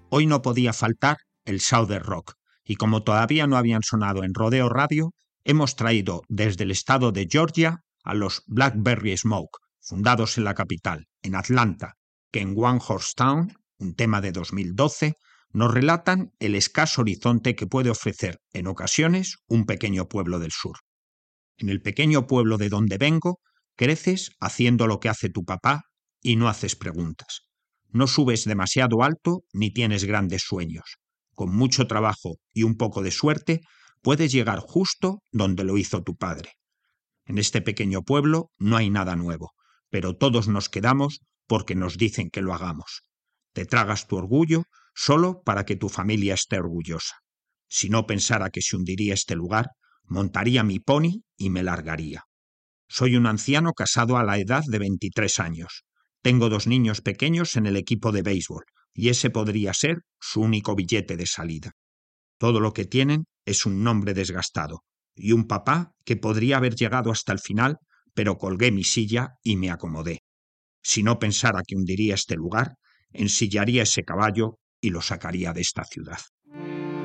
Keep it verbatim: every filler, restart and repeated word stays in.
Hoy no podía faltar el Southern Rock, y como todavía no habían sonado en Rodeo Radio, hemos traído desde el estado de Georgia a los Blackberry Smoke, fundados en la capital, en Atlanta, que en One Horse Town, un tema de dos mil doce, nos relatan el escaso horizonte que puede ofrecer en ocasiones un pequeño pueblo del sur. En el pequeño pueblo de donde vengo, creces haciendo lo que hace tu papá y no haces preguntas. No subes demasiado alto ni tienes grandes sueños. Con mucho trabajo y un poco de suerte, puedes llegar justo donde lo hizo tu padre. En este pequeño pueblo no hay nada nuevo, pero todos nos quedamos porque nos dicen que lo hagamos. Te tragas tu orgullo solo para que tu familia esté orgullosa. Si no pensara que se hundiría este lugar, montaría mi pony y me largaría. Soy un anciano casado a la edad de veintitrés años. Tengo dos niños pequeños en el equipo de béisbol, y ese podría ser su único billete de salida. Todo lo que tienen es un nombre desgastado, y un papá que podría haber llegado hasta el final, pero colgué mi silla y me acomodé. Si no pensara que hundiría este lugar, ensillaría ese caballo y lo sacaría de esta ciudad.